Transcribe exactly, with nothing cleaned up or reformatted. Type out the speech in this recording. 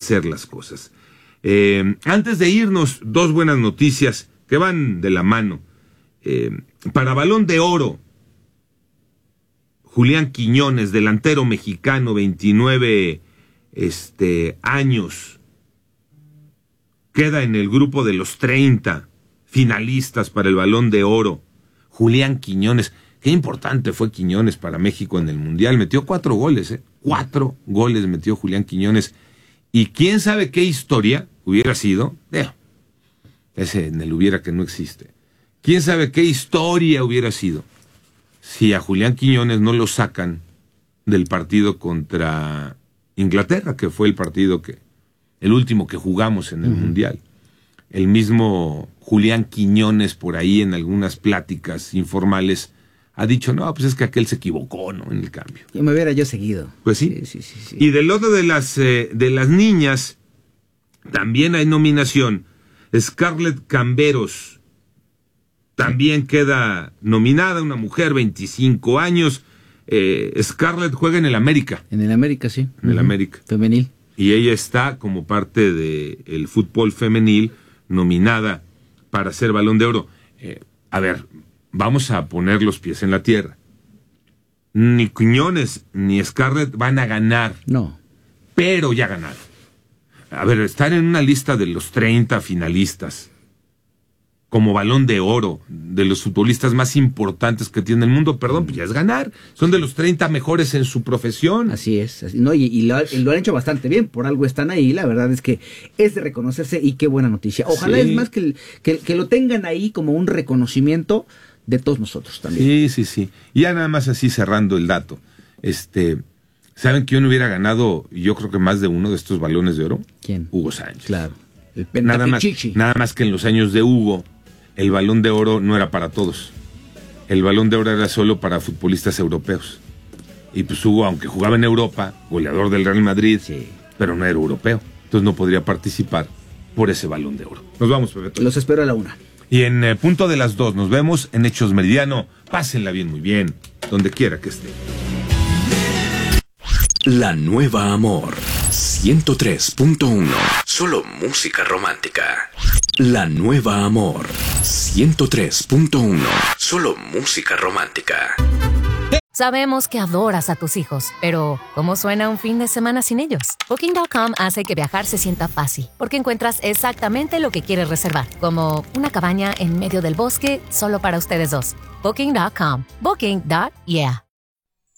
hacer las cosas. Eh, antes de irnos, dos buenas noticias que van de la mano. Eh, para Balón de Oro, Julián Quiñones, delantero mexicano, veintinueve este, años, queda en el grupo de los treinta finalistas para el Balón de Oro. Julián Quiñones, qué importante fue Quiñones para México en el Mundial, metió cuatro goles, ¿eh? Cuatro goles metió Julián Quiñones, y quién sabe qué historia hubiera sido, eh, ese en el hubiera que no existe, quién sabe qué historia hubiera sido si a Julián Quiñones no lo sacan del partido contra Inglaterra, que fue el partido que, el último que jugamos en el uh-huh. Mundial. El mismo Julián Quiñones, por ahí en algunas pláticas informales, ha dicho, no, pues es que aquel se equivocó, ¿no? En el cambio. Yo me hubiera yo seguido. Pues sí. Sí, sí, sí, sí. Y del lado de las, eh, de las niñas, también hay nominación. Scarlett Camberos también queda nominada, una mujer, veinticinco años. Eh, Scarlett juega en el América. En el América, sí. En el uh-huh. América. Femenil. Y ella está como parte del fútbol femenil nominada para ser Balón de Oro. Eh, a ver, vamos a poner los pies en la tierra. Ni Quiñones ni Scarlett van a ganar. No. Pero ya ganaron. A ver, están en una lista de los treinta finalistas como Balón de Oro, de los futbolistas más importantes que tiene el mundo, perdón, pues ya es ganar. Son de los treinta mejores en su profesión. Así es, así, no, y, y, lo, y lo han hecho bastante bien, por algo están ahí, la verdad es que es de reconocerse y qué buena noticia. Ojalá sí. Es más que, que, que lo tengan ahí como un reconocimiento de todos nosotros también. Sí, sí, sí. Y ya nada más así cerrando el dato, este, ¿saben quién hubiera ganado, yo creo que más de uno de estos Balones de Oro? ¿Quién? Hugo Sánchez. Claro. El nada más, nada más que en los años de Hugo, el Balón de Oro no era para todos. El Balón de Oro era solo para futbolistas europeos. Y pues Hugo, aunque jugaba en Europa, goleador del Real Madrid, sí. Pero no era europeo. Entonces no podría participar por ese Balón de Oro. Nos vamos, Pepe. Los espero a la una. Y en eh, punto de las dos, nos vemos en Hechos Meridiano. Pásenla bien, muy bien, donde quiera que esté. La Nueva Amor, ciento tres punto uno. Solo música romántica. La Nueva Amor, ciento tres punto uno. Solo música romántica. Sabemos que adoras a tus hijos, pero ¿cómo suena un fin de semana sin ellos? Booking punto com hace que viajar se sienta fácil, porque encuentras exactamente lo que quieres reservar, como una cabaña en medio del bosque solo para ustedes dos. Booking punto com. Booking. Yeah.